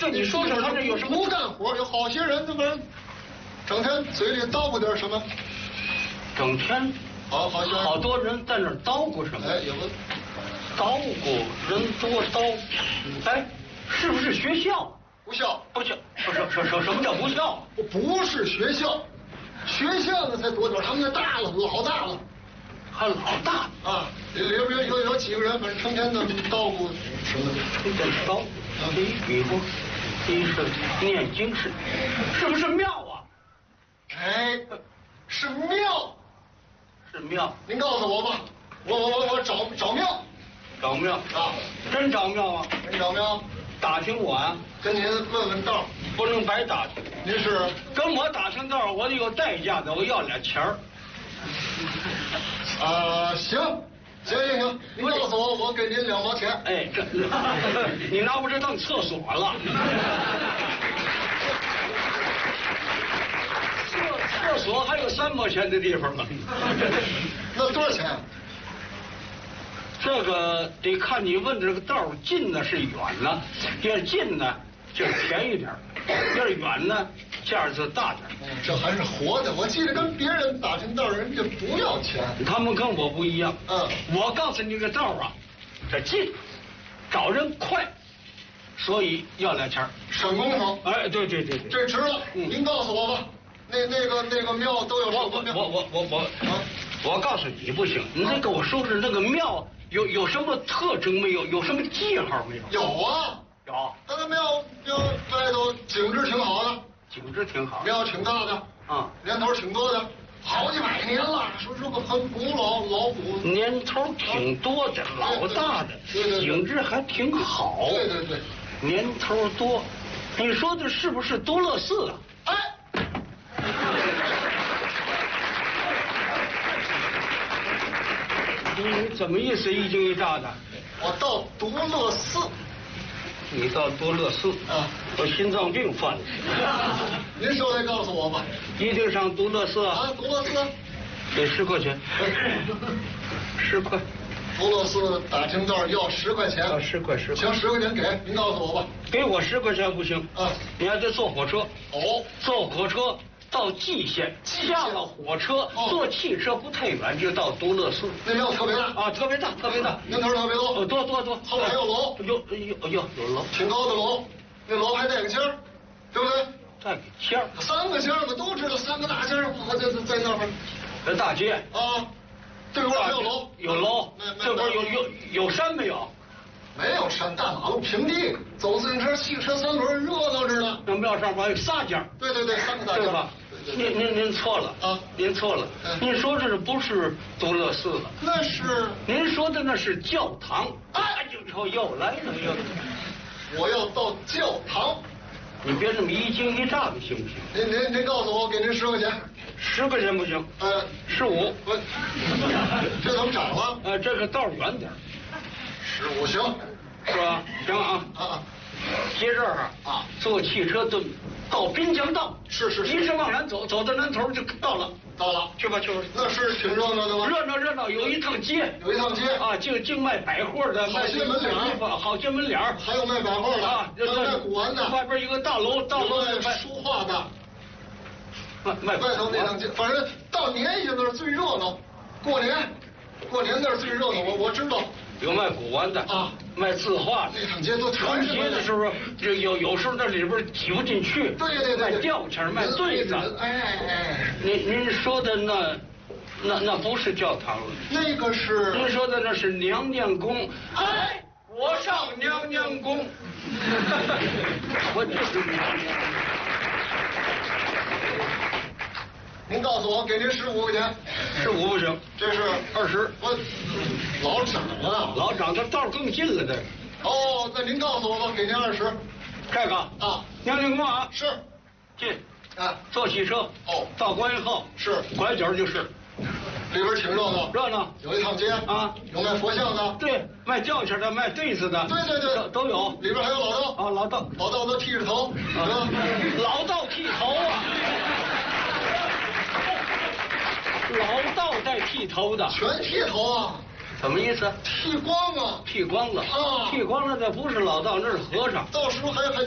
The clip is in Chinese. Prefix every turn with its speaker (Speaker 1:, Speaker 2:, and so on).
Speaker 1: 这你说说他这有什么
Speaker 2: 不干活？有好些人，这不是整天嘴里叨咕点什么？
Speaker 1: 整天
Speaker 2: 好些人
Speaker 1: 好多人在那儿叨咕什么？
Speaker 2: 哎，有个
Speaker 1: 叨咕人多叨，哎，是不是学校？
Speaker 2: 不孝，
Speaker 1: 不孝，什么叫不孝？
Speaker 2: 不是学校，学校呢才多点，他们那大了，老大了。
Speaker 1: 还老大
Speaker 2: 啊，里边有几个人，反正成天的叨咕什么的，
Speaker 1: 成天叨。第一比方，第一是念经是不是庙啊？
Speaker 2: 哎，是庙，
Speaker 1: 是庙。
Speaker 2: 您告诉我吧，我找庙，
Speaker 1: 找庙
Speaker 2: 啊，
Speaker 1: 真找庙啊？
Speaker 2: 您找庙，
Speaker 1: 打听我啊，
Speaker 2: 跟您问问道，
Speaker 1: 不能白打听。
Speaker 2: 您是
Speaker 1: 跟我打听道，我得有代价的，我要点钱儿。
Speaker 2: 行，您告诉我，我给您2毛钱。
Speaker 1: 哎，这你拿我这当厕所了？厕所还有3毛钱的地方呢。
Speaker 2: 那多少钱？
Speaker 1: 这个得看你问这个道近呢是远呢，要是近呢就便宜点，要是远呢价就大点。
Speaker 2: 这还是活的。我记得跟别人打听道，人家不要钱。
Speaker 1: 他们跟我不一样。我告诉你个道啊，这近，找人快，所以要点钱。
Speaker 2: 省工头。
Speaker 1: 哎，对，
Speaker 2: 这值了。您告诉我吧，那个庙都有什么庙？
Speaker 1: 我告诉你不行，你得给我说说那个庙有什么特征没有？有什么记号没有？
Speaker 2: 有啊，
Speaker 1: 有。
Speaker 2: 那个庙外头景致挺好的，
Speaker 1: 景致挺好，
Speaker 2: 庙挺大的，年头挺多的，好几百年了，说个很古老古。
Speaker 1: 年头挺多的，老大的，景致还挺好。
Speaker 2: 对，
Speaker 1: 年头多，你说的是不是多乐寺啊？
Speaker 2: 哎。
Speaker 1: 你怎么意思？一惊一乍的。
Speaker 2: 我到独乐寺。
Speaker 1: 你到独乐寺
Speaker 2: 啊？
Speaker 1: 我心脏病犯了。
Speaker 2: 您稍微告诉我吧。
Speaker 1: 一定上独乐寺啊？
Speaker 2: 独乐寺。
Speaker 1: 给10块钱。10块。
Speaker 2: 独乐寺打听道要10块钱。
Speaker 1: 10块。行
Speaker 2: ，10块钱给您告诉我吧。
Speaker 1: 给我10块钱不行。你还得坐火车。坐火车。到蓟县，下了火车，坐汽车不太远就到独乐寺。
Speaker 2: 那庙特别大
Speaker 1: 啊，特别大，
Speaker 2: 年头特别多。
Speaker 1: 多。
Speaker 2: 后面还有楼。
Speaker 1: 有楼，
Speaker 2: 挺高的楼，那楼还带个尖儿，对不对？
Speaker 1: 带个尖儿
Speaker 2: ，3个尖儿，我都知道3个大尖儿，我在那边。
Speaker 1: 在大街
Speaker 2: 啊，对面还有楼。
Speaker 1: 有楼，这边有山没有？
Speaker 2: 没有山，大马路平地，走自行车、汽车3轮，热闹着呢。
Speaker 1: 那庙上还有仨尖儿。
Speaker 2: 对，3个大尖儿，
Speaker 1: 对吧？您错了啊！您错了，您说这不是独乐寺了？
Speaker 2: 那是
Speaker 1: 您说的那是教堂。
Speaker 2: 哎，
Speaker 1: 又来了又。
Speaker 2: 我要到教堂。
Speaker 1: 你别这么一惊一乍的，行不行？
Speaker 2: 您告诉我，给您10块钱。
Speaker 1: 10块钱不行。15。
Speaker 2: 这怎么涨了？
Speaker 1: 这个道远点。
Speaker 2: 15行，
Speaker 1: 是吧？行啊。接这儿坐汽车到滨江道。
Speaker 2: 是。
Speaker 1: 一直往南走，走到南头就到了。去吧。
Speaker 2: 那是挺热闹的吗？
Speaker 1: 热闹，有一趟街啊，净卖百货的，
Speaker 2: 好些门脸儿，
Speaker 1: 好些门脸儿，
Speaker 2: 还有卖百货的
Speaker 1: 啊，
Speaker 2: 卖古玩的，
Speaker 1: 外边一个大楼
Speaker 2: 卖书画的，
Speaker 1: 卖
Speaker 2: 外头那趟街，反正到年下那儿最热闹，过年那儿最热闹，我知道。
Speaker 1: 有卖古玩的啊，卖字画的，
Speaker 2: 那趟街都
Speaker 1: 传奇的时候，有时候那里边挤不进去。
Speaker 2: 对，
Speaker 1: 卖吊钱，卖对子。
Speaker 2: 哎，
Speaker 1: 您说的那不是教堂了，
Speaker 2: 那个是。
Speaker 1: 您说的那是娘娘宫。哎，我上娘娘宫。我就是
Speaker 2: 您告诉我，给您15块钱。
Speaker 1: 15不行，
Speaker 2: 这是
Speaker 1: 20。
Speaker 2: 我老涨了，
Speaker 1: 老涨，这道更近了这。
Speaker 2: 那您告诉我吧，给您20。
Speaker 1: 这个娘娘宫啊。
Speaker 2: 是。
Speaker 1: 进。坐汽车。到关以后
Speaker 2: 是
Speaker 1: 拐角就是。
Speaker 2: 里边挺热闹。有一趟街
Speaker 1: 啊，
Speaker 2: 有卖佛像的。
Speaker 1: 对，卖吊钱的，卖对子的。
Speaker 2: 对，
Speaker 1: 都有。
Speaker 2: 里边还有老道。
Speaker 1: 老道
Speaker 2: 都剃着头。
Speaker 1: 老道剃头啊。老道带剃头的。
Speaker 2: 全剃头啊。
Speaker 1: 什么意思？
Speaker 2: 剃光了。
Speaker 1: 剃光了。剃光了，那不是老道，那是和尚。
Speaker 2: 到时候还